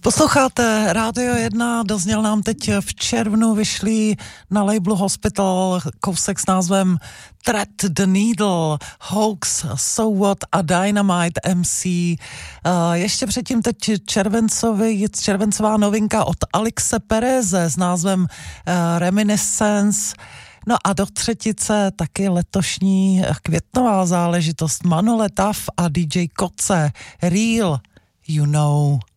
Posloucháte Rádio 1, dozněl nám teď v červnu, vyšlý na labelu Hospital kousek s názvem Thread the Needle, Hoax, So What a Dynamite MC. Ještě předtím teď červencová novinka od Alexe Pereze s názvem Reminiscence. No a do třetice taky letošní květnová záležitost Manole Taff a DJ Koce, Real You Know.